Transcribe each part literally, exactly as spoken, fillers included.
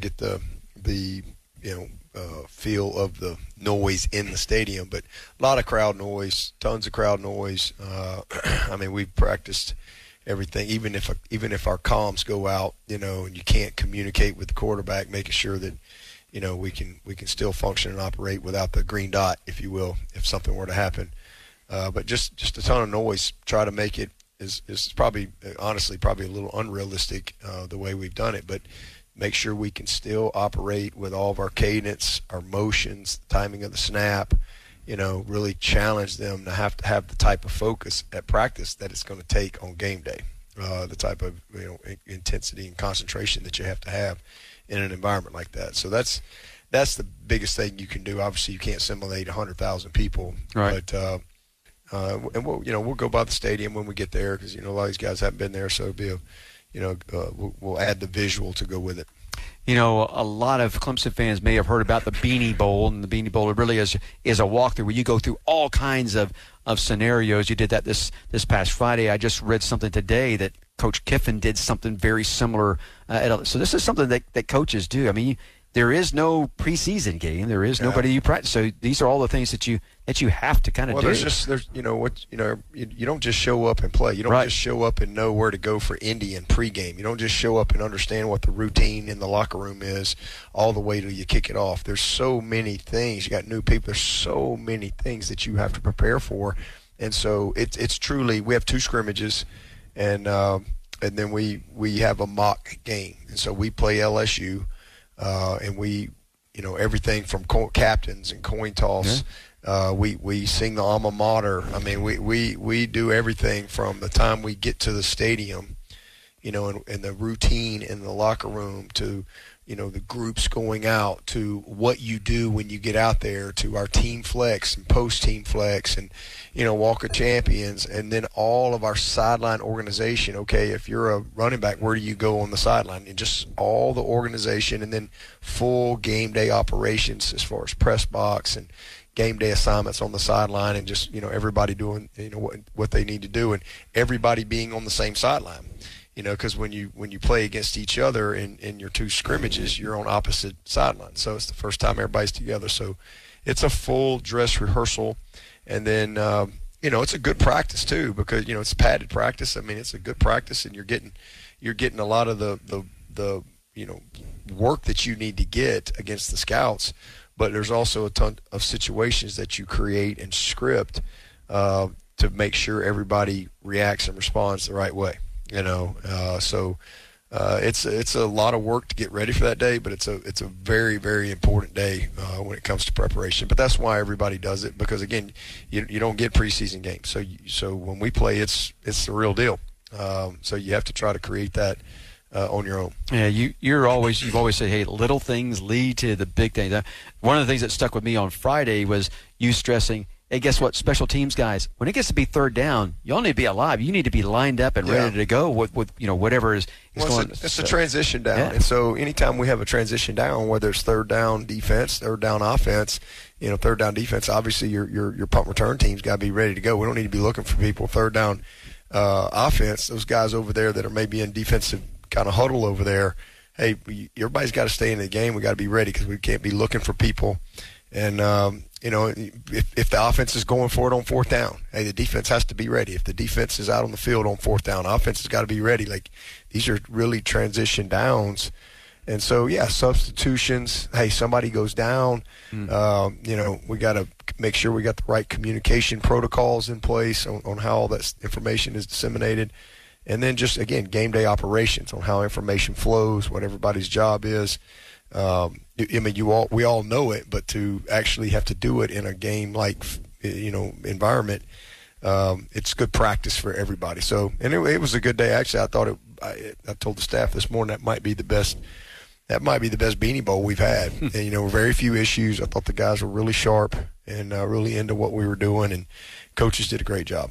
get the the you know uh, feel of the noise in the stadium. But a lot of crowd noise, tons of crowd noise. Uh, I mean, we've practiced everything, even if even if our comms go out, you know, and you can't communicate with the quarterback, making sure that, you know, we can we can still function and operate without the green dot, if you will, if something were to happen. Uh, but just, just a ton of noise. Try to make it is is probably honestly probably a little unrealistic uh, the way we've done it, but make sure we can still operate with all of our cadence, our motions, the timing of the snap. You know, really challenge them to have to have the type of focus at practice that it's going to take on game day, uh, the type of, you know, intensity and concentration that you have to have in an environment like that. So that's that's the biggest thing you can do. Obviously, you can't simulate one hundred thousand people, right. but uh, uh, and we'll you know we'll go by the stadium when we get there, because you know a lot of these guys haven't been there, so it'll be a you know uh, we'll, we'll add the visual to go with it. You know, a lot of Clemson fans may have heard about the Beanie Bowl, and the Beanie Bowl really is is a walkthrough where you go through all kinds of, of scenarios. You did that this, this past Friday. I just read something today that Coach Kiffin did something very similar. Uh, at a, so this is something that, that coaches do. I mean, there is no preseason game. There is yeah. nobody you practice. So these are all the things that you that you have to kind of well, do. Well, there's just there's you know what you know you, you don't just show up and play. You don't right. just show up and know where to go for Indy and pregame. You don't just show up and understand what the routine in the locker room is all the way till you kick it off. There's so many things. You got new people. There's so many things that you have to prepare for, and so it's it's truly we have two scrimmages, and uh, and then we we have a mock game, and so we play L S U. Uh, and we, you know, everything from co- captains and coin toss. Yeah. Uh, we, we sing the alma mater. I mean, we, we, we do everything from the time we get to the stadium, you know, and, and the routine in the locker room to, you know, the groups going out to what you do when you get out there to our team flex and post-team flex and, you know, Walk of Champions, and then all of our sideline organization. Okay, if you're a running back, where do you go on the sideline? And just all the organization, and then full game day operations as far as press box and game day assignments on the sideline, and just, you know, everybody doing, you know, what, what they need to do, and everybody being on the same sideline. You know, because when you when you play against each other in, in your two scrimmages, you're on opposite sidelines. So it's the first time everybody's together. So it's a full dress rehearsal. And then, um, you know, it's a good practice too, because, you know, it's padded practice. I mean, it's a good practice, and you're getting you're getting a lot of the, the, the you know, work that you need to get against the scouts. But there's also a ton of situations that you create and script uh, to make sure everybody reacts and responds the right way. You know, uh, so uh, it's it's a lot of work to get ready for that day, but it's a it's a very very important day uh, when it comes to preparation. But that's why everybody does it, because again, you you don't get preseason games, so you, so when we play, it's it's the real deal. Um, so you have to try to create that uh, on your own. Yeah, you you're always you've always said, hey, little things lead to the big things. One of the things that stuck with me on Friday was you stressing, hey, guess what, special teams guys, when it gets to be third down, y'all need to be alive. You need to be lined up and yeah. ready to go with, with you know, whatever is, is well, going on. It's, a, it's so, a transition down. Yeah. And so anytime we have a transition down, whether it's third down defense, third down offense, you know, third down defense, obviously your your, your punt return team's got to be ready to go. We don't need to be looking for people. Third down uh, offense, those guys over there that are maybe in defensive kind of huddle over there, hey, we, everybody's got to stay in the game. We got to be ready, because we can't be looking for people. And, um, you know, if, if the offense is going for it on fourth down, hey, the defense has to be ready. If the defense is out on the field on fourth down, offense has got to be ready. Like, these are really transition downs. And so, yeah, substitutions. Hey, somebody goes down. Mm. Um, you know, we got to make sure we got the right communication protocols in place on, on how all that information is disseminated. And then just, again, game day operations on how information flows, what everybody's job is. Um, I mean, you all we all know it, but to actually have to do it in a game-like, you know, environment, um, it's good practice for everybody. So, and it, it was a good day. Actually, I thought it. I, I told the staff this morning that might be the best. That might be the best Beanie Bowl we've had. And, you know, very few issues. I thought the guys were really sharp and uh, really into what we were doing, and coaches did a great job.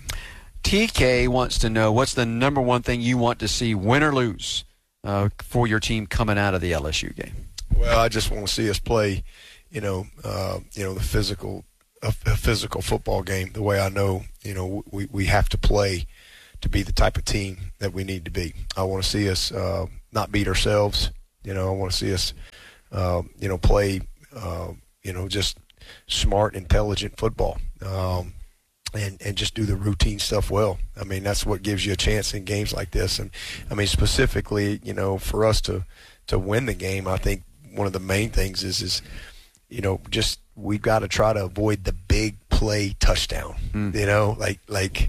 T K wants to know, what's the number one thing you want to see, win or lose, uh, for your team coming out of the L S U game? Well, I just want to see us play, you know, uh, you know, the physical, a, a physical football game the way I know, you know, we, we have to play to be the type of team that we need to be. I want to see us uh, not beat ourselves. You know, I want to see us uh, you know, play, uh, you know, just smart, intelligent football. Um, And, and just do the routine stuff well. I mean, that's what gives you a chance in games like this. And, I mean, specifically, you know, for us to, to win the game, I think one of the main things is, is you know, just we've got to try to avoid the big play touchdown. Mm. You know, like like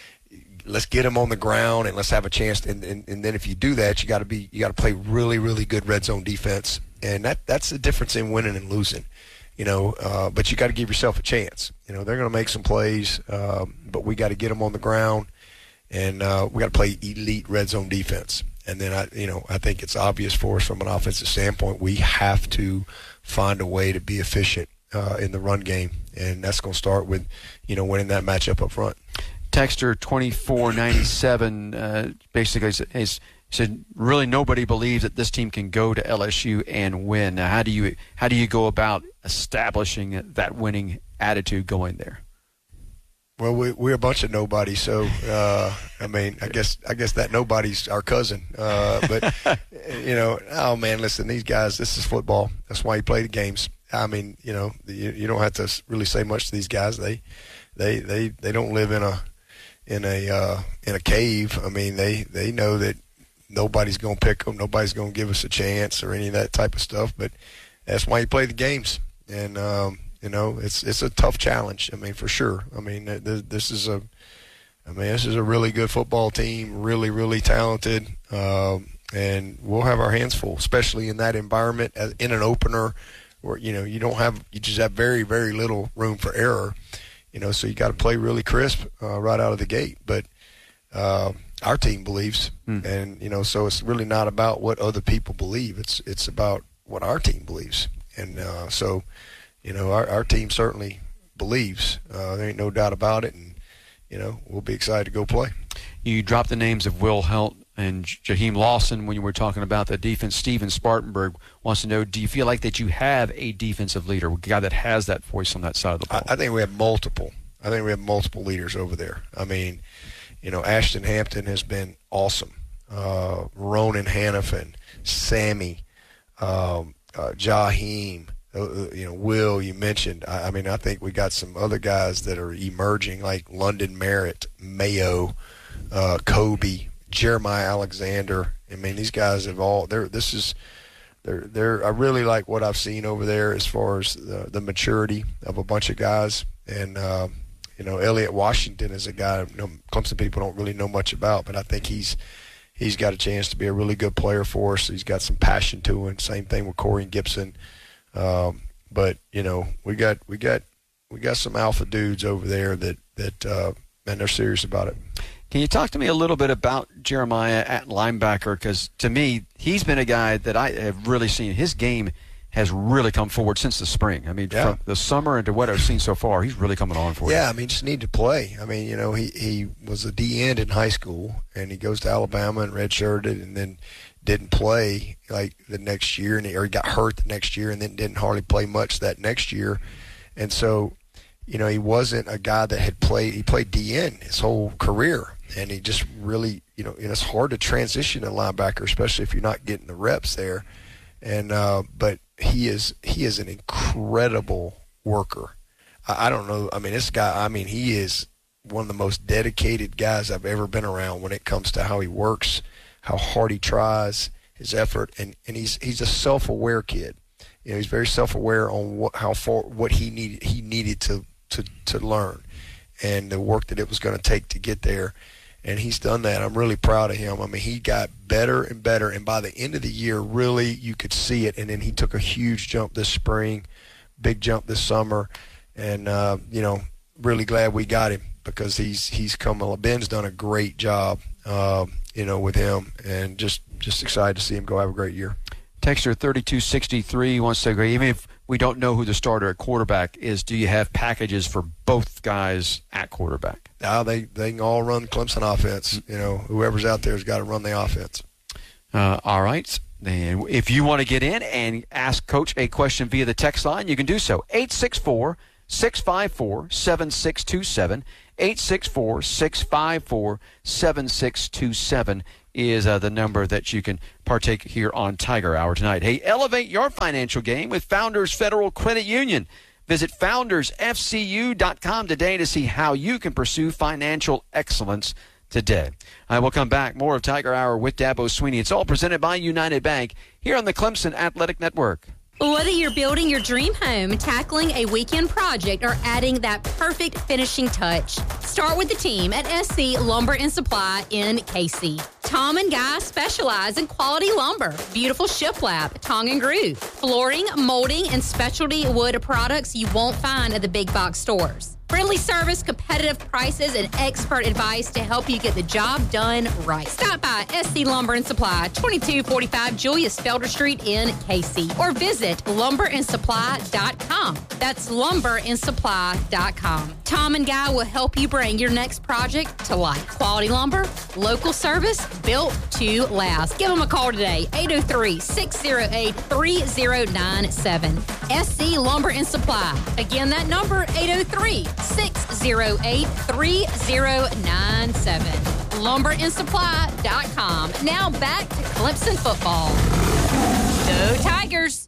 let's get them on the ground and let's have a chance. And, and, and then if you do that, you got to be you got to play really, really good red zone defense. And that that's the difference in winning and losing. You know, uh, but you got to give yourself a chance. You know, they're going to make some plays, um, but we got to get them on the ground, and uh, we got to play elite red zone defense. And then, I, you know, I think it's obvious for us from an offensive standpoint, we have to find a way to be efficient uh, in the run game, and that's going to start with, you know, winning that matchup up front. Texter twenty-four ninety-seven uh, basically is, is said really nobody believes that this team can go to L S U and win. Now, how do you how do you go about establishing that winning attitude going there? Well, we, we're a bunch of nobodies, so uh, I mean, I guess I guess that nobody's our cousin. Uh, but you know, oh man, listen, these guys, this is football. That's why you play the games. I mean, you know, you, you don't have to really say much to these guys. They they they they don't live in a in a uh, in a cave. I mean, they they know that nobody's going to pick them. Nobody's going to give us a chance or any of that type of stuff. But that's why you play the games. And, um, you know, it's it's a tough challenge. I mean, for sure. I mean, this is a I mean, this is a really good football team, really, really talented. Um, and we'll have our hands full, especially in that environment, in an opener where, you know, you don't have – you just have very, very little room for error. You know, so you got to play really crisp uh, right out of the gate. But uh, – our team believes, mm. and you know, so it's really not about what other people believe. It's it's about what our team believes, and uh, so, you know, our our team certainly believes. Uh, there ain't no doubt about it, and you know, we'll be excited to go play. You dropped the names of Will Helt and Jaheim Lawson when you were talking about the defense. Steven Spartanburg wants to know: do you feel like that you have a defensive leader, a guy that has that voice on that side of the ball? I, I think we have multiple. I think we have multiple leaders over there. I mean. You know, Ashton Hampton has been awesome. Uh, Ronan Hannafin, Sammy, um, uh, Jaheim, uh, you know, Will, you mentioned. I, I mean, I think we got some other guys that are emerging, like London Merritt, Mayo, uh, Kobe, Jeremiah Alexander. I mean, these guys have all. They're this is. They're, they're, I really like what I've seen over there as far as the, the maturity of a bunch of guys. And, uh, you know, Elliott Washington is a guy you know, Clemson people don't really know much about, but I think he's he's got a chance to be a really good player for us. He's got some passion to him. Same thing with Corey Gibson. Um, but you know, we got we got we got some alpha dudes over there that that uh, man, they're serious about it. Can you talk to me a little bit about Jeremiah at linebacker? Because to me, he's been a guy that I have really seen his game has really come forward since the spring. I mean, yeah. from the summer into what I've seen so far, he's really coming on for yeah, you. Yeah, I mean, just need to play. I mean, you know, he, he was a D end in high school, and he goes to Alabama and redshirted and then didn't play like the next year, and he, or he got hurt the next year and then didn't hardly play much that next year. And so, you know, he wasn't a guy that had played – he played D end his whole career, and he just really – you know, and it's hard to transition to linebacker, especially if you're not getting the reps there. And uh, but – He is he is an incredible worker. I, I don't know. I mean, this guy. I mean, he is one of the most dedicated guys I've ever been around when it comes to how he works, how hard he tries, his effort, and, and he's he's a self-aware kid. You know, he's very self-aware on what how far what he needed he needed to to to learn, and the work that it was going to take to get there. And he's done that. I'm really proud of him. I mean, he got better and better, and by the end of the year, really, you could see it. And then he took a huge jump this spring, big jump this summer, and, uh, you know, really glad we got him because he's he's come – Ben's done a great job, uh, you know, with him, and just, just excited to see him go have a great year. Texter thirty-two sixty-three wants to agree, even if we don't know who the starter at quarterback is, do you have packages for both guys at quarterback? Now they, they can all run Clemson offense. You know, whoever's out there has got to run the offense. Uh, all right. And if you want to get in and ask Coach a question via the text line, you can do so. eight six four, six five four, seven six two seven. eight six four, six five four, seven six two seven is uh, the number that you can partake here on Tiger Hour tonight. Hey, elevate your financial game with Founders Federal Credit Union. Visit founders f c u dot com today to see how you can pursue financial excellence today. I will come back. More of Tiger Hour with Dabo Sweeney. It's all presented by United Bank here on the Clemson Athletic Network. Whether you're building your dream home, tackling a weekend project, or adding that perfect finishing touch, start with the team at S C Lumber and Supply in K C. Tom and Guy specialize in quality lumber, beautiful shiplap, tongue and groove, flooring, molding, and specialty wood products you won't find at the big box stores. Friendly service, competitive prices, and expert advice to help you get the job done right. Stop by S C Lumber and Supply, twenty-two forty-five Julius Felder Street in K C, or visit lumber and supply dot com. That's lumber and supply dot com. Tom and Guy will help you bring your next project to life. Quality lumber, local service, built to last. Give them a call today, eight oh three, six oh eight, three oh nine seven. S C Lumber and Supply. Again, that number, eight oh three, six oh eight, three oh nine seven. lumber and supply dot com. Now back to Clemson football. Go Tigers!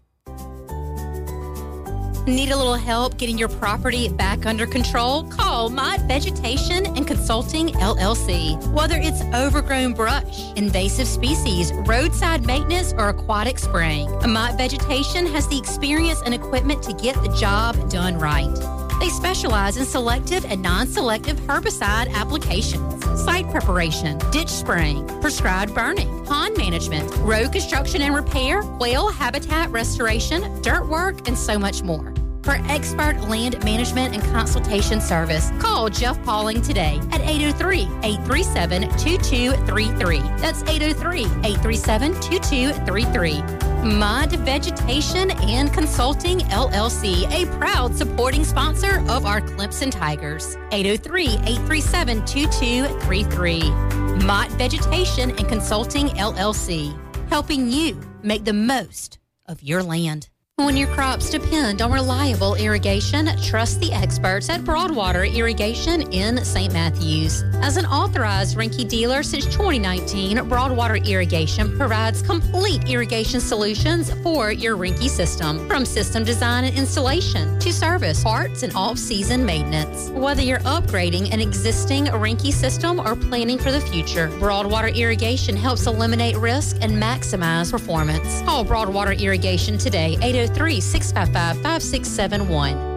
Need a little help getting your property back under control? Call Mott Vegetation and Consulting, L L C. Whether it's overgrown brush, invasive species, roadside maintenance, or aquatic spraying, Mott Vegetation has the experience and equipment to get the job done right. They specialize in selective and non-selective herbicide applications, site preparation, ditch spraying, prescribed burning, pond management, road construction and repair, whale habitat restoration, dirt work, and so much more. For expert land management and consultation service, call Jeff Pauling today at eight oh three, eight three seven, two two three three. That's eight oh three, eight three seven, two two three three. Mott Vegetation and Consulting, L L C, a proud supporting sponsor of our Clemson Tigers. eight oh three, eight three seven, two two three three. Mott Vegetation and Consulting, L L C, helping you make the most of your land. When your crops depend on reliable irrigation, trust the experts at Broadwater Irrigation in Saint Matthews. As an authorized Rinky dealer since twenty nineteen, Broadwater Irrigation provides complete irrigation solutions for your Rinky system, from system design and installation to service, parts, and off-season maintenance. Whether you're upgrading an existing Rinky system or planning for the future, Broadwater Irrigation helps eliminate risk and maximize performance. Call Broadwater Irrigation today, eight oh three, six five five, five six seven one.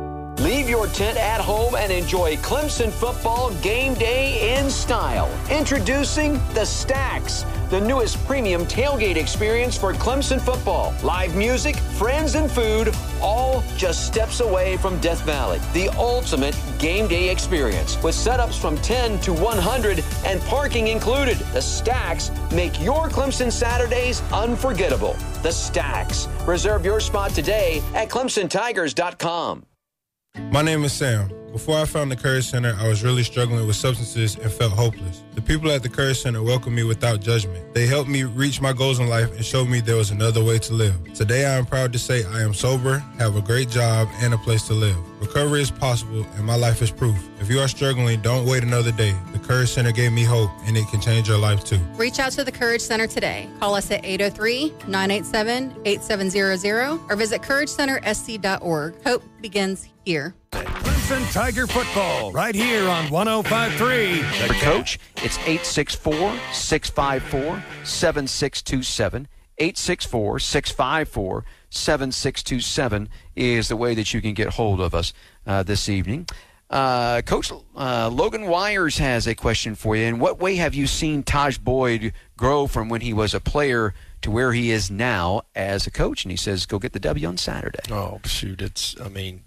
Leave your tent at home and enjoy Clemson football game day in style. Introducing the Stacks, the newest premium tailgate experience for Clemson football. Live music, friends, and food, all just steps away from Death Valley. The ultimate game day experience with setups from ten to one hundred and parking included. The Stacks make your Clemson Saturdays unforgettable. The Stacks. Reserve your spot today at clemson tigers dot com. My name is Sam. Before I found the Courage Center, I was really struggling with substances and felt hopeless. The people at the Courage Center welcomed me without judgment. They helped me reach my goals in life and showed me there was another way to live. Today, I am proud to say I am sober, have a great job, and a place to live. Recovery is possible, and my life is proof. If you are struggling, don't wait another day. The Courage Center gave me hope, and it can change your life, too. Reach out to the Courage Center today. Call us at eight oh three, nine eight seven, eight seven zero zero or visit courage center s c dot org. Hope begins here. Clemson Tiger football, right here on one oh five point three. For Coach, it's eight six four, six five four, seven six two seven. eight six four, six five four, seven six two seven is the way that you can get hold of us uh, this evening. Uh, Coach uh, Logan Wires has a question for you. In what way have you seen Taj Boyd grow from when he was a player to where he is now as a coach? And he says, go get the W on Saturday. Oh, shoot. It's, I mean,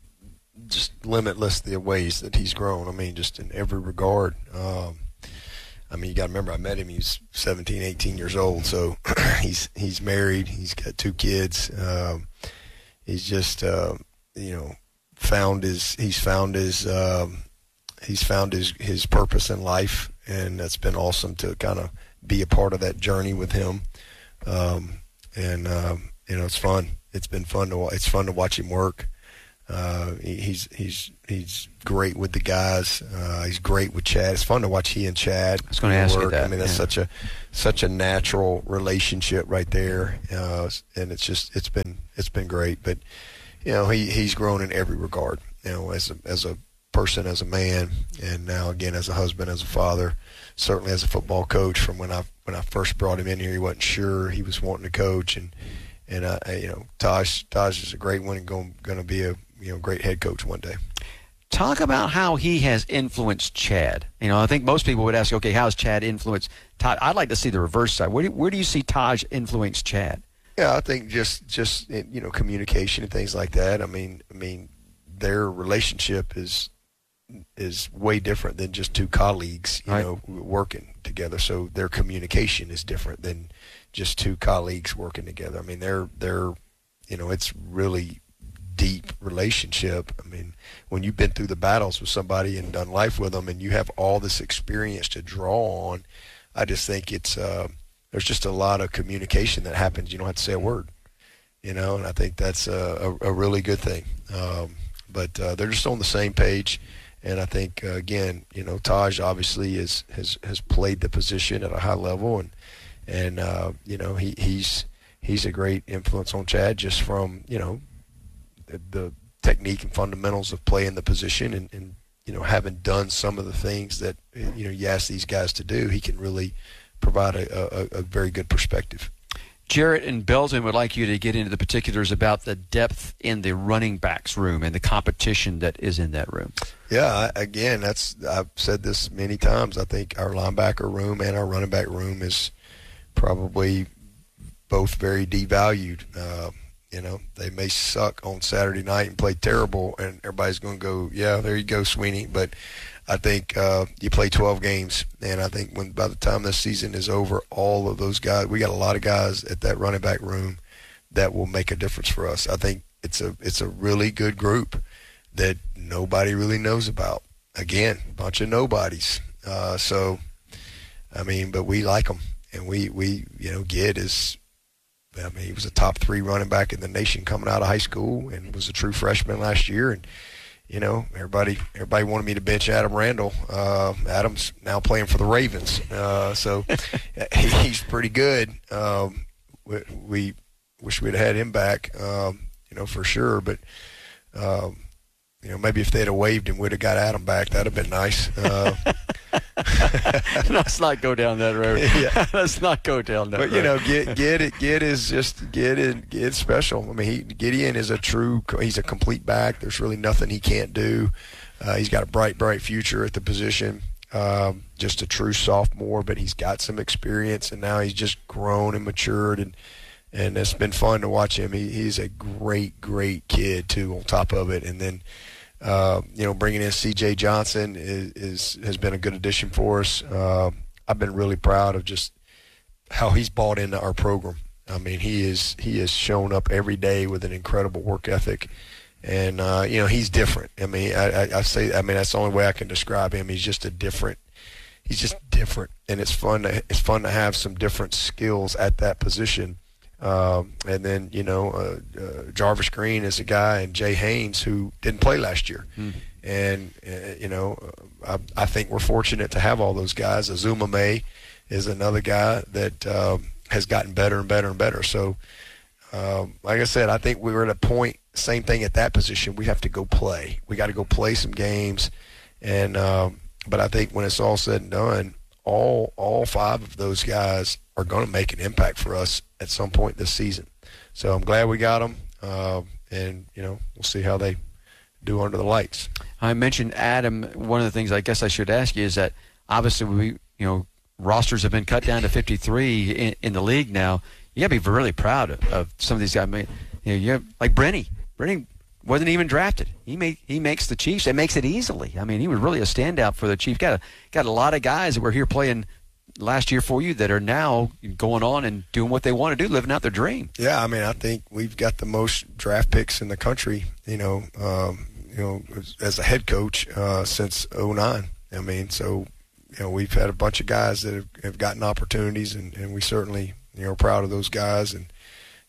just limitless the ways that he's grown. I mean, just in every regard. Um, I mean, you got to remember, I met him. He was seventeen, eighteen years old. So he's he's married. He's got two kids. Um, he's just, uh, you know, found his. He's found his. Um, he's found his his purpose in life, and that's been awesome to kind of be a part of that journey with him. Um, and um, you know, it's fun. It's been fun to. It's fun to watch him work. Uh, he, he's he's he's great with the guys. Uh, he's great with Chad. It's fun to watch he and Chad. I was going to ask you that. I mean, that's yeah. such a such a natural relationship right there, uh, and it's just it's been it's been great. But you know, he, he's grown in every regard. You know, as a as a person, as a man, and now again as a husband, as a father. Certainly as a football coach. From when I when I first brought him in here, he wasn't sure. He was wanting to coach, and and uh, you know, Taj Taj is a great one and going going to be a you know great head coach one day. Talk about how he has influenced Chad. You know, I think most people would ask, okay, how has Chad influenced Taj? I'd like to see the reverse side. Where do, where do you see Taj influence Chad? Yeah, I think just just you know communication and things like that. I mean, I mean, their relationship is is way different than just two colleagues, you right. know, working together. So their communication is different than just two colleagues working together. I mean, they're they're you know, it's really deep relationship. I mean, when you've been through the battles with somebody and done life with them, and you have all this experience to draw on, I just think it's uh, there's just a lot of communication that happens. You don't have to say a word, you know, and I think that's a, a, a really good thing. Um, but uh, they're just on the same page, and I think uh, again, you know, Taj obviously is has has played the position at a high level, and and uh, you know he he's he's a great influence on Chad just from you know the, the technique and fundamentals of playing the position, and, and you know having done some of the things that you know you ask these guys to do, he can really provide a, a, a very good perspective. Jarrett and Belton would like you to get into the particulars about the depth in the running backs room and the competition that is in that room. Yeah, I, again, that's I've said this many times. I think our linebacker room and our running back room is probably both very devalued. Uh, you know, they may suck on Saturday night and play terrible, and everybody's going to go, yeah, there you go, Sweeney. But I think uh, you play twelve games, and I think when by the time this season is over, all of those guys, we got a lot of guys at that running back room that will make a difference for us. I think it's a it's a really good group that nobody really knows about. Again, a bunch of nobodies. Uh, so, I mean, but we like them, and we, we you know, Gid is, I mean, he was a top three running back in the nation coming out of high school and was a true freshman last year, and you know, everybody everybody wanted me to bench Adam Randall. Uh, Adam's now playing for the Ravens, uh, so he, he's pretty good. Um, we, we wish we'd had him back, um, you know, for sure. But um, you know, maybe if they'd have waived him, we'd have got Adam back. That'd have been nice. Uh, Let's not go down that road. Yeah. Let's not go down that but, road. you know, get get it. Get is just get it. Get special. I mean, he, Gideon is a true. He's a complete back. There's really nothing he can't do. Uh, he's got a bright, bright future at the position. Um, just a true sophomore, but he's got some experience, and now he's just grown and matured, and and it's been fun to watch him. He, he's a great, great kid too. On top of it, and then. Uh, you know, bringing in C J Johnson is, is has been a good addition for us. Uh, I've been really proud of just how he's bought into our program. I mean, he is he has shown up every day with an incredible work ethic, and uh, you know, he's different. I mean, I, I, I say, I mean, that's the only way I can describe him. He's just a different. He's just different, and it's fun to it's fun to have some different skills at that position. Um, and then, you know, uh, uh, Jarvis Green is a guy, and Jay Haynes, who didn't play last year. Mm. And, uh, you know, I, I think we're fortunate to have all those guys. Azuma May is another guy that um, has gotten better and better and better. So, um, like I said, I think we were at a point, same thing at that position, we have to go play. We got to go play some games. And um, but I think when it's all said and done, all all five of those guys are going to make an impact for us at some point this season. So I'm glad we got them, uh, and, you know, we'll see how they do under the lights. I mentioned Adam. One of the things I guess I should ask you is that obviously we, you know, rosters have been cut down to fifty-three in, in the league now. You got to be really proud of, of some of these guys. I mean, you know, you have, like Brenny. Brenny wasn't even drafted. He make, he makes the Chiefs. It makes it easily. I mean, he was really a standout for the Chiefs. Got a, got a lot of guys that were here playing last year for you that are now going on and doing what they want to do, living out their dream. Yeah, I mean, I think we've got the most draft picks in the country, you know, um, you know, as a head coach uh, since oh nine. I mean, so, you know, we've had a bunch of guys that have, have gotten opportunities, and, and we certainly, you know, are proud of those guys. And,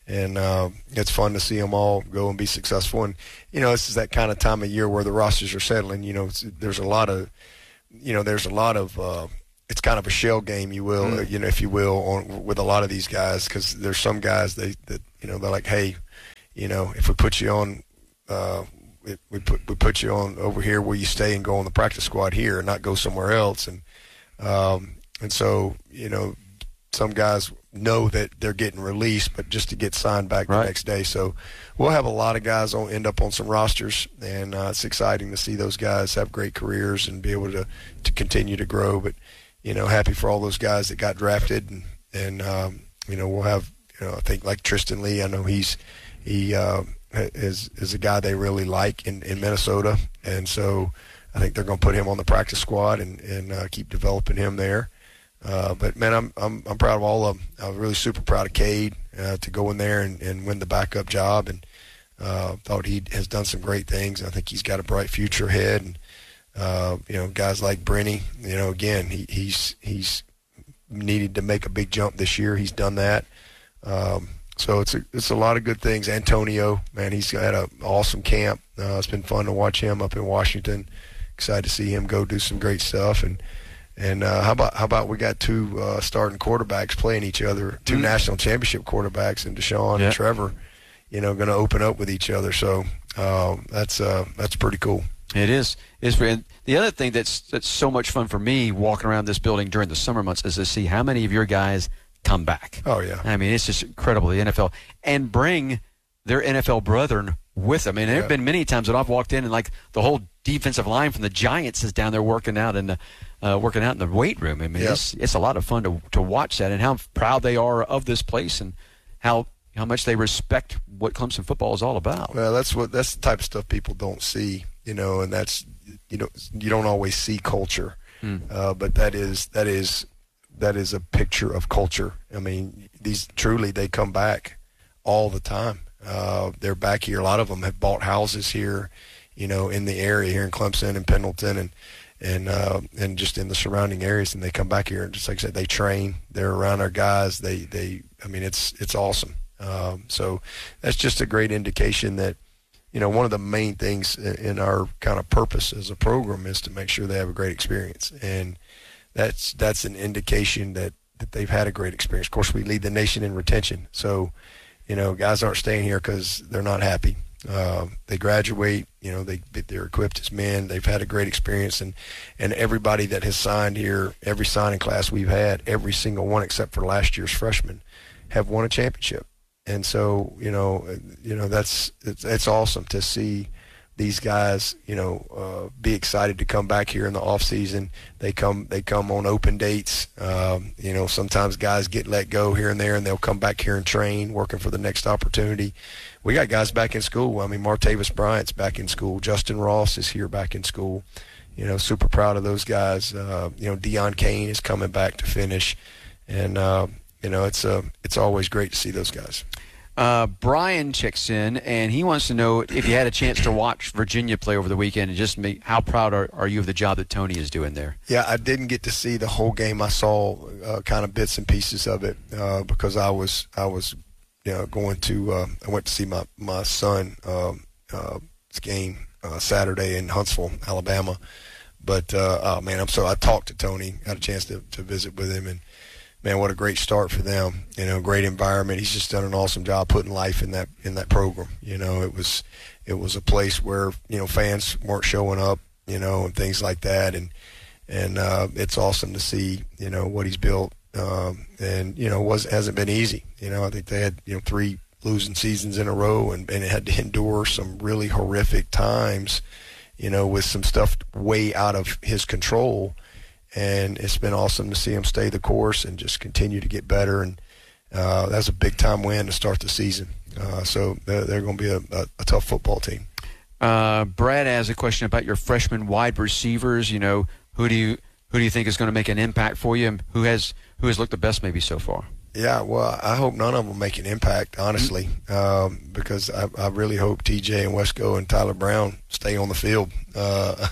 And uh, it's fun to see them all go and be successful. And, you know, this is that kind of time of year where the rosters are settling. You know, it's, there's a lot of, you know, there's a lot of, uh, it's kind of a shell game, you will, mm. you know, if you will, on, with a lot of these guys, because there's some guys they, that, you know, they're like, hey, you know, if we put you on, uh, we put we put you on over here, will you stay and go on the practice squad here and not go somewhere else? And um, and so, you know, some guys know that they're getting released, but just to get signed back right. the next day. So we'll have a lot of guys on end up on some rosters, and uh, it's exciting to see those guys have great careers and be able to, to continue to grow. But, you know, happy for all those guys that got drafted, and, and um, you know, we'll have, you know, I think like Tristan Lee, I know he's he uh, is is a guy they really like in, in Minnesota, and so I think they're going to put him on the practice squad and, and uh, keep developing him there. Uh, but man, I'm I'm I'm proud of all of them. I'm really super proud of Cade uh, to go in there and, and win the backup job, and uh, thought he has done some great things. I think he's got a bright future ahead. And uh, you know, guys like Brenny, you know, again, he, he's he's needed to make a big jump this year. He's done that. Um, so it's a it's a lot of good things. Antonio, man, he's had an awesome camp. Uh, it's been fun to watch him up in Washington. Excited to see him go do some great stuff. And And uh, how about how about we got two uh, starting quarterbacks playing each other, two mm-hmm. national championship quarterbacks, and Deshaun yeah. and Trevor, you know, going to open up with each other. So uh, that's uh, that's pretty cool. It is. It's and the other thing that's that's so much fun for me walking around this building during the summer months is to see how many of your guys come back. Oh yeah. I mean, it's just incredible, the N F L, and bring their N F L brethren with them. I mean, there have yeah. been many times that I've walked in and like the whole defensive line from the Giants is down there working out in the uh, working out in the weight room. I mean, yep. it's it's a lot of fun to to watch that and how proud they are of this place and how how much they respect what Clemson football is all about. Well, that's what that's the type of stuff people don't see, you know, and that's you know you don't always see culture, mm. uh, but that is that is that is a picture of culture. I mean, these truly they come back all the time. Uh, they're back here. A lot of them have bought houses here, you know, in the area here in Clemson and Pendleton and and uh, and just in the surrounding areas. And they come back here and just like I said, they train. They're around our guys. They they. I mean, it's it's awesome. Um, so that's just a great indication that, you know, one of the main things in our kind of purpose as a program is to make sure they have a great experience, and that's that's an indication that that they've had a great experience. Of course, we lead the nation in retention, so. You know, guys aren't staying here because they're not happy. Uh, they graduate, you know, they, they're equipped as men. They've had a great experience. And, and everybody that has signed here, every signing class we've had, every single one except for last year's freshmen, have won a championship. And so, you know, you know that's it's, it's awesome to see these guys, you know, uh, be excited to come back here in the off season. They come, they come on open dates. Um, you know, sometimes guys get let go here and there, and they'll come back here and train, working for the next opportunity. We got guys back in school. I mean, Martavis Bryant's back in school. Justin Ross is here back in school. You know, super proud of those guys. Uh, you know, Deion Kane is coming back to finish, and uh, you know, it's uh, it's always great to see those guys. Uh, Brian checks in, and he wants to know if you had a chance to watch Virginia play over the weekend, and just me, how proud are, are you of the job that Tony is doing there? Yeah, I didn't get to see the whole game. I saw uh, kind of bits and pieces of it uh, because I was I was you know going to uh, I went to see my my son um, uh, game uh, Saturday in Huntsville, Alabama. But uh, oh man, I'm so I talked to Tony, got a chance to, to visit with him, and. Man, what a great start for them. You know, great environment. He's just done an awesome job putting life in that in that program. You know, it was it was a place where, you know, fans weren't showing up, you know, and things like that. And and uh, it's awesome to see, you know, what he's built. Um, and, you know, was hasn't been easy. You know, I think they had, you know, three losing seasons in a row and, and had to endure some really horrific times, you know, with some stuff way out of his control. And it's been awesome to see him stay the course and just continue to get better. And uh, that's a big-time win to start the season. Uh, so they're, they're going to be a, a, a tough football team. Uh, Brad has a question about your freshman wide receivers. You know, who do you who do you think is going to make an impact for you, and who has who has looked the best maybe so far? Yeah, well, I hope none of them make an impact, honestly, um, because I, I really hope T J and Wesco and Tyler Brown stay on the field. Uh,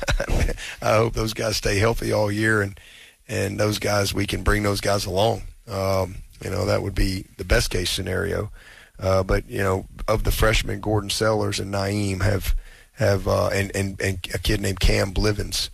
I hope those guys stay healthy all year, and and those guys, we can bring those guys along. Um, you know, that would be the best case scenario. Uh, but, you know, of the freshmen, Gordon Sellers and Naeem have have uh, and, and and a kid named Cam Blivens.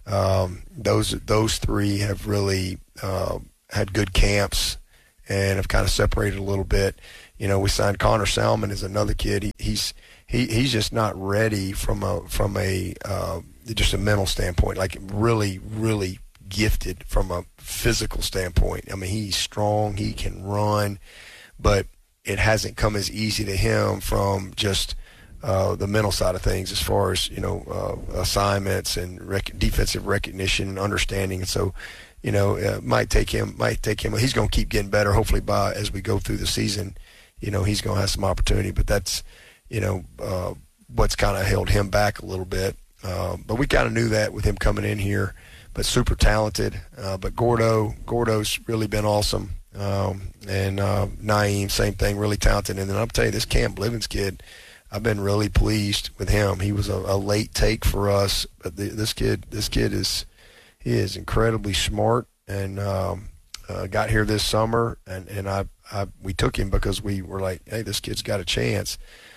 Um, those those three have really uh, had good camps and have kind of separated a little bit. You know, we signed Connor Salmon as another kid. He, he's he, he's just not ready from a from a uh, just a mental standpoint. Like really, really gifted from a physical standpoint. I mean, he's strong. He can run, but it hasn't come as easy to him from just uh, the mental side of things, as far as you know, uh, assignments and rec- defensive recognition and understanding. And so, you know, uh, might take him. Might take him. He's going to keep getting better. Hopefully, by as we go through the season. You know, he's going to have some opportunity, but that's, you know, uh, what's kind of held him back a little bit. Uh, but we kind of knew that with him coming in here, but super talented. Uh, but Gordo, Gordo's really been awesome. Um, and uh, Naeem, same thing, really talented. And then I'll tell you, this Cam Blivens kid, I've been really pleased with him. He was a, a late take for us, but the, this kid, this kid is, he is incredibly smart and um, uh, got here this summer, and, and I, I, we took him because we were like, hey, this kid's got a chance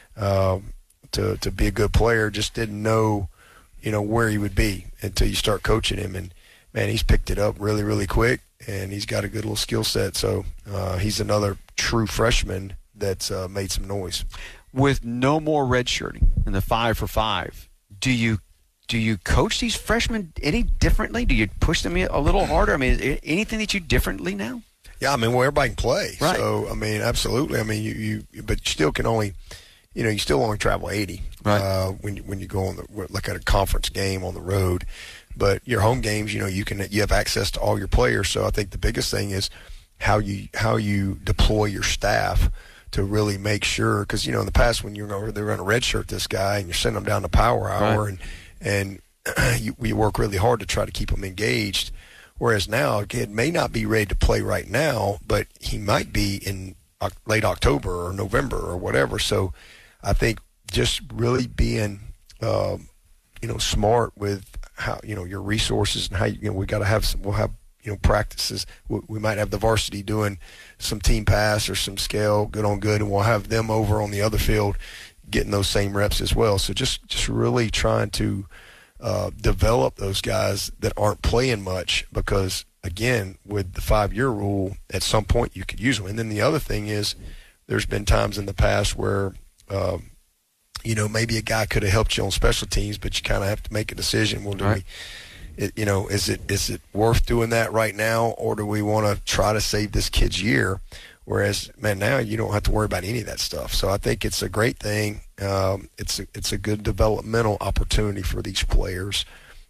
um, to to be a good player. Just didn't know, you know, where he would be until you start coaching him. And, man, he's picked it up really, really quick, and he's got a good little skill set. So uh, he's another true freshman that's uh, made some noise. With no more redshirting in the five for five, do you do you coach these freshmen any differently? Do you push them a little harder? I mean, is there anything that you do differently now? Yeah, I mean, well, everybody can play. Right. So, I mean, absolutely. I mean, you, you but you still can only, you know, you still only travel eighty right. uh, when you, when you go on the like at a conference game on the road. But your home games, you know, you can you have access to all your players. So I think the biggest thing is how you how you deploy your staff to really make sure, because you know in the past when you're going they're going to redshirt this guy and you're sending them down to power hour right. and and you, we work really hard to try to keep them engaged. Whereas now, a kid may not be ready to play right now, but he might be in late October or November or whatever. So I think just really being, uh, you know, smart with how, you know, your resources and how, you know, we got to have some, we'll have, you know, practices. We, we might have the varsity doing some team pass or some scale, good on good, and we'll have them over on the other field getting those same reps as well. So just, just really trying to, Uh, develop those guys that aren't playing much, because again, with the five-year rule, at some point you could use them. And then the other thing is, there's been times in the past where, um, you know, maybe a guy could have helped you on special teams, but you kind of have to make a decision. Well, do right. we, it, you know, is it is it worth doing that right now, or do we want to try to save this kid's year? Whereas, man, now you don't have to worry about any of that stuff. So I think it's a great thing. Um, it's a, it's a good developmental opportunity for these players.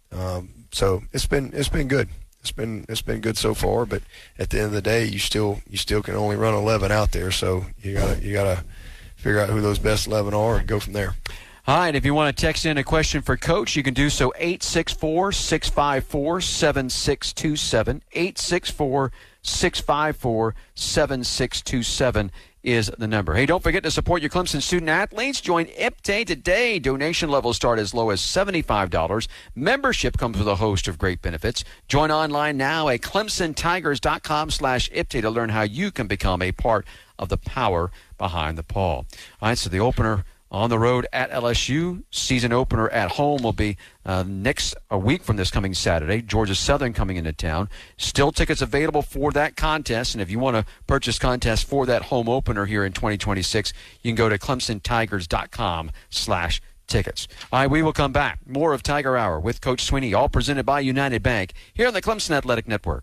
Um, so it's been it's been good. It's been it's been good so far. But at the end of the day, you still you still can only run eleven out there. So you gotta you gotta figure out who those best eleven are and go from there. All right, if you want to text in a question for Coach, you can do so eight six four, six five four, seven six two seven. eight six four, six five four, seven six two seven is the number. Hey, don't forget to support your Clemson student athletes. Join I P T A today. Donation levels start as low as seventy-five dollars. Membership comes with a host of great benefits. Join online now at clemsontigers.com slash IPTA to learn how you can become a part of the power behind the Paul. All right, so the opener on the road at L S U. Season opener at home will be uh, next a week from this coming Saturday. Georgia Southern coming into town. Still tickets available for that contest, and if you want to purchase contests for that home opener here in twenty twenty-six, you can go to clemsontigers.com slash tickets. All right, we will come back. More of Tiger Hour with Coach Sweeney, all presented by United Bank, here on the Clemson Athletic Network.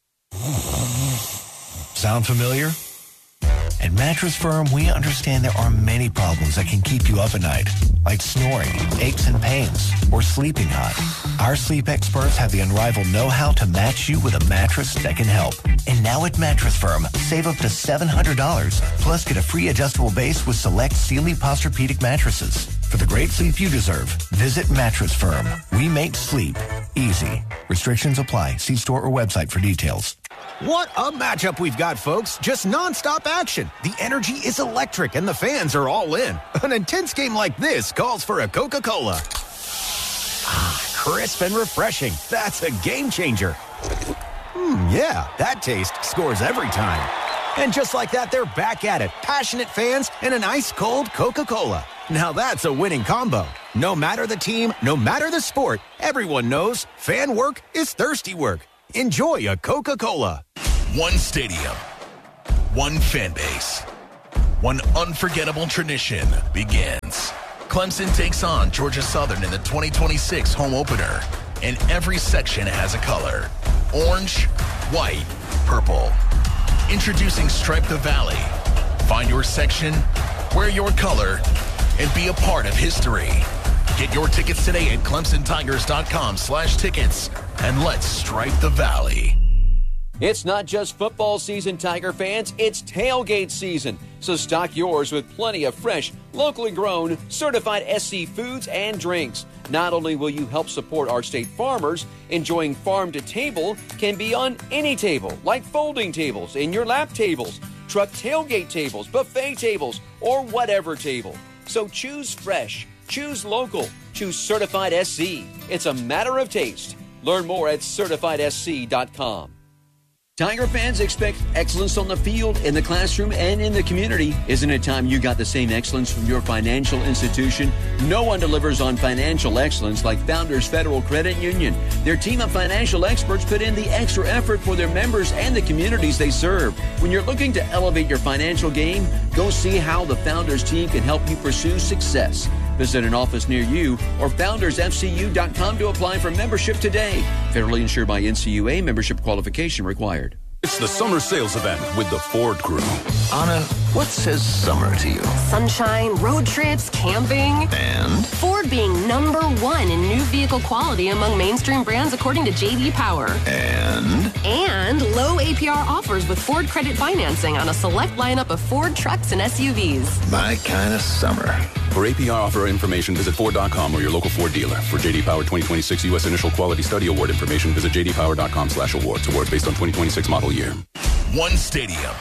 Sound familiar? At Mattress Firm, we understand there are many problems that can keep you up at night, like snoring, aches and pains, or sleeping hot. Our sleep experts have the unrivaled know-how to match you with a mattress that can help. And now at Mattress Firm, save up to seven hundred dollars, plus get a free adjustable base with select Sealy Posturepedic mattresses. For the great sleep you deserve, visit Mattress Firm. We make sleep easy. Restrictions apply. See store or website for details. What a matchup we've got, folks. Just nonstop action. The energy is electric and the fans are all in. An intense game like this calls for a Coca-Cola. Ah, crisp and refreshing. That's a game changer. Hmm, yeah, that taste scores every time. And just like that, they're back at it. Passionate fans and an ice-cold Coca-Cola. Now that's a winning combo. No matter the team, no matter the sport, everyone knows fan work is thirsty work. Enjoy a Coca-Cola. One stadium, one fan base, one unforgettable tradition begins. Clemson takes on Georgia Southern in the twenty twenty-six home opener, and every section has a color: orange, white, purple. Introducing Stripe the Valley. Find your section, wear your color, and be a part of history. Get your tickets today at clemson tigers dot com slash tickets, and let's stripe the valley. It's not just football season, Tiger fans. It's tailgate season. So stock yours with plenty of fresh, locally grown, certified S C foods and drinks. Not only will you help support our state farmers, enjoying farm to table can be on any table, like folding tables, in your lap tables, truck tailgate tables, buffet tables, or whatever table. So choose fresh, choose local, choose certified S C. It's a matter of taste. Learn more at certified s c dot com. Tiger fans expect excellence on the field, in the classroom, and in the community. Isn't it time you got the same excellence from your financial institution? No one delivers on financial excellence like Founders Federal Credit Union. Their team of financial experts put in the extra effort for their members and the communities they serve. When you're looking to elevate your financial game, go see how the Founders team can help you pursue success. Visit an office near you or founders f c u dot com to apply for membership today. Federally insured by N C U A. Membership qualification required. It's the summer sales event with the Ford Crew. Anna, what says summer to you? Sunshine, road trips, camping. And? Ford being number one in new vehicle quality among mainstream brands according to J D Power. And? And low A P R offers with Ford credit financing on a select lineup of Ford trucks and S U Vs. My kind of summer. For A P R offer information, visit Ford dot com or your local Ford dealer. For J D Power twenty twenty-six U S Initial Quality Study Award information, visit j d power dot com slash awards. Awards based on twenty twenty-six model year. One stadium,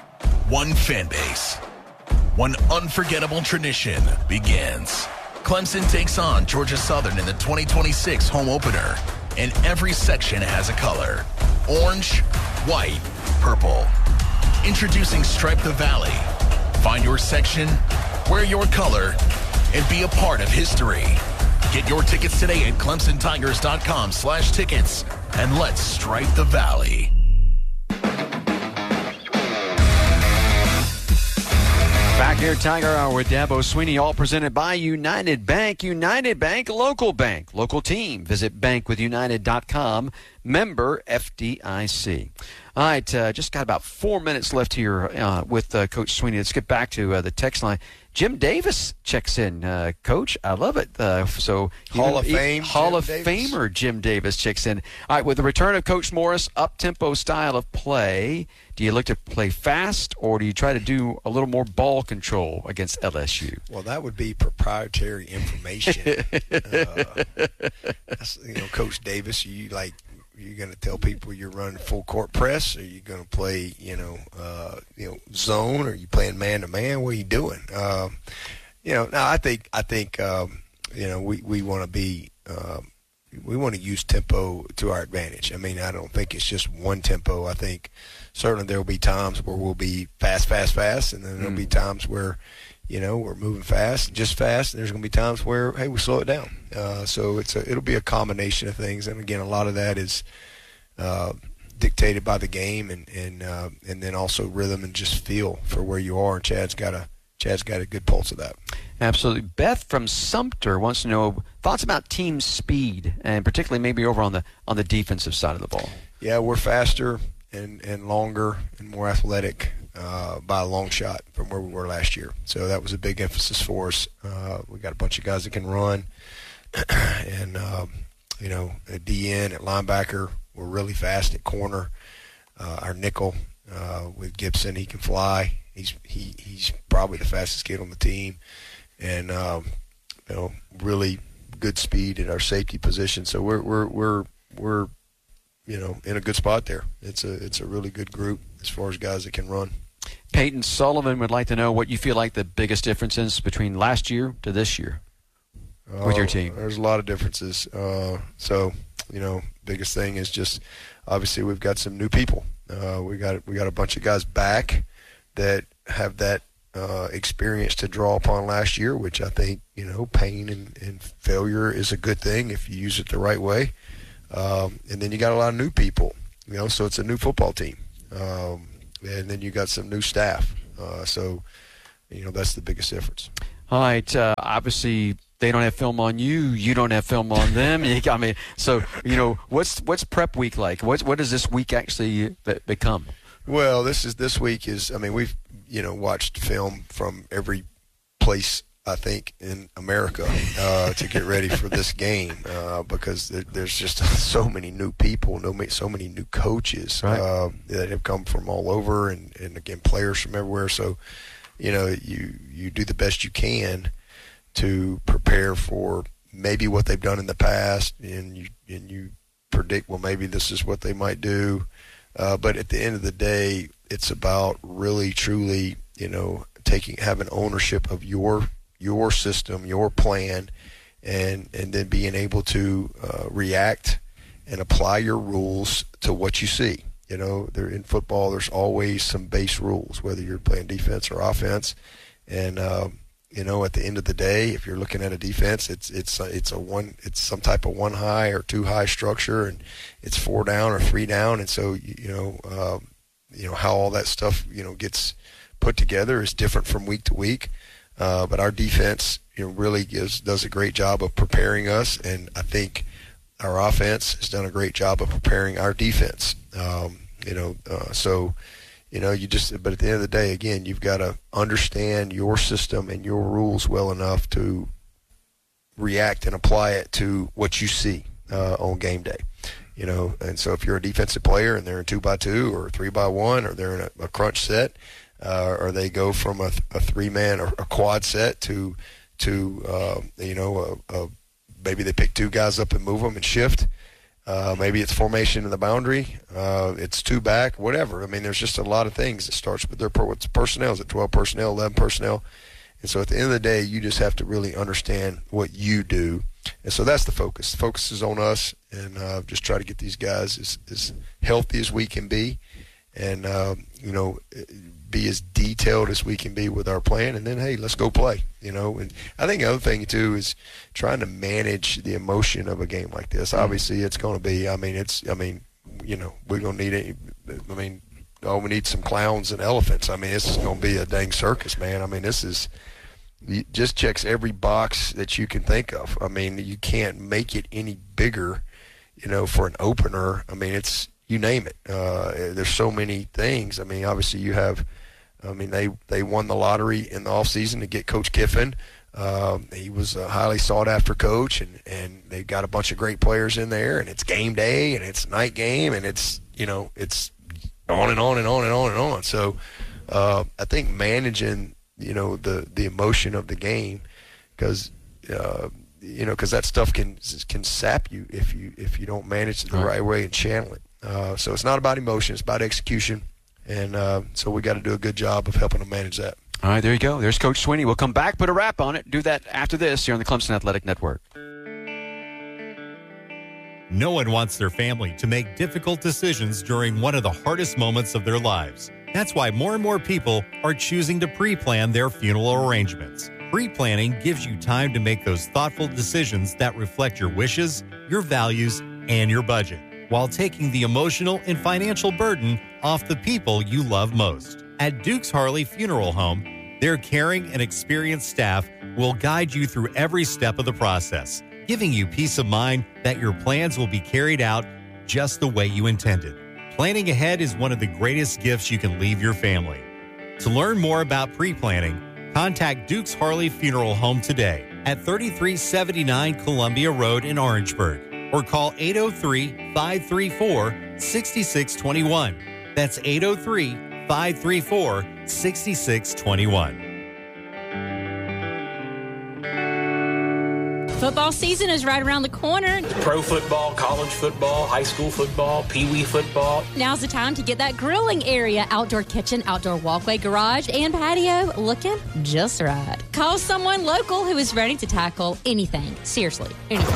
one fan base, one unforgettable tradition begins. Clemson takes on Georgia Southern in the twenty twenty-six home opener, and every section has a color: orange, white, purple. Introducing Stripe the Valley. Find your section, wear your color, and be a part of history. Get your tickets today at clemson tigers dot com slash tickets, and let's stripe the valley. Back here, Tiger Hour with Dabo Sweeney, all presented by United Bank. United Bank, local bank, local team. Visit bank with united dot com, member F D I C. All right, uh, just got about four minutes left here uh, with uh, Coach Sweeney. Let's get back to uh, the text line. Jim Davis checks in. Uh, Coach, I love it. Uh, so Hall of Fame, Hall Jim of Davis. Famer Jim Davis checks in. All right, with the return of Coach Morris, up-tempo style of play, do you look to play fast or do you try to do a little more ball control against L S U? Well, that would be proprietary information. uh, that's, you know, Coach Davis, you like you're going to tell people you're running full court press, or you going to play, you know, uh, you know, zone, or you playing man to man? What are you doing? Um, you know, now I think I think um, you know we we want to be. Um, We want to use tempo to our advantage. I mean, I don't think it's just one tempo. I think certainly there will be times where we'll be fast, fast, fast, and then there'll mm. be times where, you know, we're moving fast, just fast, and there's going to be times where, hey, we slow it down. Uh, so it's a, it'll be a combination of things, and again, a lot of that is uh, dictated by the game, and and uh, and then also rhythm and just feel for where you are. And Chad's got a Chad's got a good pulse of that. Absolutely. Beth from Sumter wants to know thoughts about team speed, and particularly maybe over on the on the defensive side of the ball. Yeah, we're faster and, and longer and more athletic uh, by a long shot from where we were last year. So that was a big emphasis for us. Uh, we got a bunch of guys that can run, and um, you know, at D N, at linebacker, we're really fast at corner. Uh, our nickel uh, with Gibson, he can fly. He's he he's probably the fastest kid on the team. And um, you know, really good speed at our safety position. So we're we're we're we're you know in a good spot there. It's a it's a really good group as far as guys that can run. Peyton Sullivan would like to know what you feel like the biggest difference is between last year to this year uh, with your team. There's a lot of differences. Uh, so you know, biggest thing is just obviously we've got some new people. Uh, we got we got a bunch of guys back that have that uh, experience to draw upon last year, which I think, you know, pain and, and failure is a good thing if you use it the right way. Um, and then you got a lot of new people, you know, so it's a new football team. Um, and then you got some new staff. Uh, so, you know, that's the biggest difference. All right. Uh, obviously, they don't have film on you. You don't have film on them. I mean, so, you know, what's what's prep week like? What what does this week actually be- become? Well, this is this week is. I mean, we've you know watched film from every place I think in America uh, to get ready for this game uh, because there, there's just so many new people, no so many new coaches right. uh, that have come from all over, and, and again players from everywhere. So, you know, you you do the best you can to prepare for maybe what they've done in the past, and you and you predict, well, maybe this is what they might do. Uh, but at the end of the day, it's about really, truly, you know, taking having ownership of your your system, your plan, and and then being able to uh, react and apply your rules to what you see. You know, there in football, there's always some base rules, whether you're playing defense or offense, and um, you know, at the end of the day, if you're looking at a defense, it's it's it's a one, it's some type of one high or two high structure, and it's four down or three down, and so you know, um, you know how all that stuff you know gets put together is different from week to week. Uh, but our defense, you know, really gives does a great job of preparing us, and I think our offense has done a great job of preparing our defense. Um, you know, uh, so. You know, you just, but at the end of the day, again, you've got to understand your system and your rules well enough to react and apply it to what you see uh, on game day. You know, and so if you're a defensive player and they're in two by two or three by one, or they're in a, a crunch set, uh, or they go from a, a three man or a quad set to, to uh, you know, a, a, maybe they pick two guys up and move them and shift. Uh, maybe it's formation in the boundary. Uh, it's two back, whatever. I mean, there's just a lot of things. It starts with their per- personnel. Is it twelve personnel, eleven personnel? And so at the end of the day, you just have to really understand what you do. And so that's the focus. The focus is on us, and uh, just try to get these guys as, as healthy as we can be, and, uh, you know, be as detailed as we can be with our plan, and then, hey, let's go play, you know. And I think the other thing, too, is trying to manage the emotion of a game like this. Obviously, it's going to be, I mean, it's, I mean, you know, we're going to need it. I mean, oh, we need some clowns and elephants. I mean, this is going to be a dang circus, man. I mean, this is, it just checks every box that you can think of. I mean, you can't make it any bigger, you know, for an opener. I mean, it's, you name it. Uh, there's so many things. I mean, obviously you have, I mean, they, they won the lottery in the offseason to get Coach Kiffin. Um, he was a highly sought-after coach, and, and they got a bunch of great players in there, and it's game day, and it's night game, and it's, you know, it's on and on and on and on and on. So uh, I think managing, you know, the, the emotion of the game, because, uh, you know, because that stuff can can sap you if you if you don't manage it the right way and channel it. Uh, so it's not about emotion, it's about execution. And uh, so we got to do a good job of helping them manage that. All right, there you go. There's Coach Swinney. We'll come back, put a wrap on it, do that after this here on the Clemson Athletic Network. No one wants their family to make difficult decisions during one of the hardest moments of their lives. That's why more and more people are choosing to pre-plan their funeral arrangements. Pre-planning gives you time to make those thoughtful decisions that reflect your wishes, your values, and your budget, while taking the emotional and financial burden off the people you love most. At Dukes Harley Funeral Home, their caring and experienced staff will guide you through every step of the process, giving you peace of mind that your plans will be carried out just the way you intended. Planning ahead is one of the greatest gifts you can leave your family. To learn more about pre-planning, contact Dukes Harley Funeral Home today at thirty-three seventy-nine Columbia Road in Orangeburg, or call eight oh three, five three four, six six two one. That's eight oh three, five three four, six six two one. Football season is right around the corner. Pro football, college football, high school football, pee-wee football. Now's the time to get that grilling area, outdoor kitchen, outdoor walkway, garage, and patio looking just right. Call someone local who is ready to tackle anything. Seriously, anything.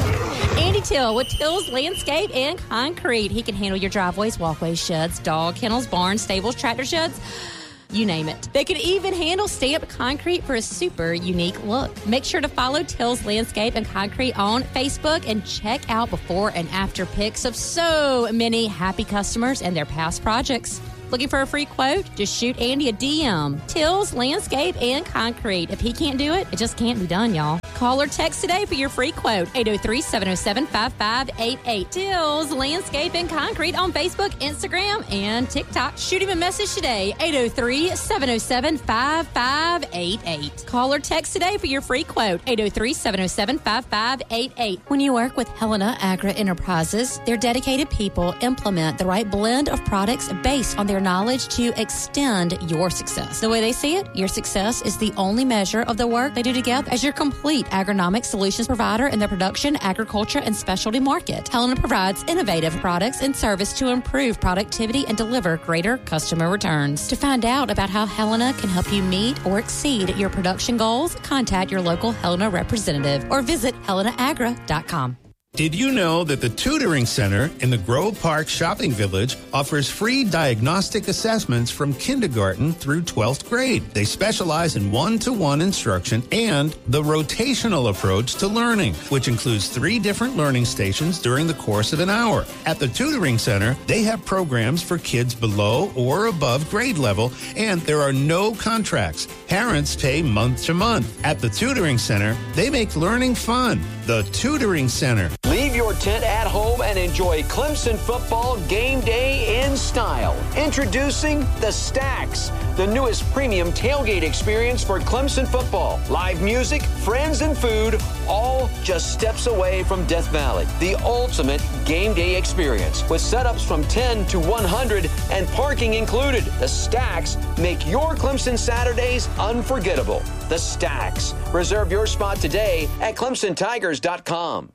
Andy Till with Till's Landscape and Concrete. He can handle your driveways, walkways, sheds, dog kennels, barns, stables, tractor sheds, you name it. They can even handle stamped concrete for a super unique look. Make sure to follow Till's Landscape and Concrete on Facebook and check out before and after pics of so many happy customers and their past projects. Looking for a free quote? Just shoot Andy a D M. Till's Landscape and Concrete. If he can't do it, it just can't be done, y'all. Call or text today for your free quote. eight oh three, seven oh seven, five five eight eight. Till's Landscape and Concrete on Facebook, Instagram, and TikTok. Shoot him a message today. eight oh three, seven oh seven, five five eight eight. Call or text today for your free quote. eight oh three, seven oh seven, five five eight eight. When you work with Helena Agri Enterprises, their dedicated people implement the right blend of products based on their knowledge to extend your success. The way they see it, your success is the only measure of the work they do together as your complete agronomic solutions provider in the production, agriculture, and specialty market. Helena provides innovative products and service to improve productivity and deliver greater customer returns. To find out about how Helena can help you meet or exceed your production goals, contact your local Helena representative or visit helena agra dot com. Did you know that the Tutoring Center in the Grove Park Shopping Village offers free diagnostic assessments from kindergarten through twelfth grade? They specialize in one-to-one instruction and the rotational approach to learning, which includes three different learning stations during the course of an hour. At the Tutoring Center, they have programs for kids below or above grade level, and there are no contracts. Parents pay month to month. At the Tutoring Center, they make learning fun. The Tutoring Center. Leave your tent at home and enjoy Clemson football game day in style. Introducing the Stacks, the newest premium tailgate experience for Clemson football. Live music, friends, and food, all just steps away from Death Valley. The ultimate game day experience with setups from ten to one hundred and parking included. The Stacks make your Clemson Saturdays unforgettable. The Stacks. Reserve your spot today at clemson tigers dot com.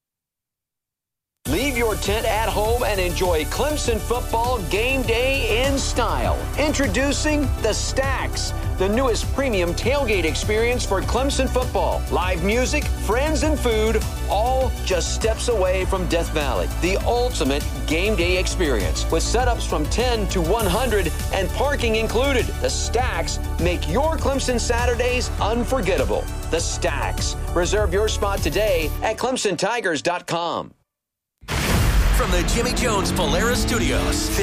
Leave your tent at home and enjoy Clemson football game day in style. Introducing the Stacks, the newest premium tailgate experience for Clemson football. Live music, friends, and food, all just steps away from Death Valley. The ultimate game day experience with setups from ten to one hundred and parking included. The Stacks make your Clemson Saturdays unforgettable. The Stacks. Reserve your spot today at clemson tigers dot com. From the Jimmy Jones Polaris Studios,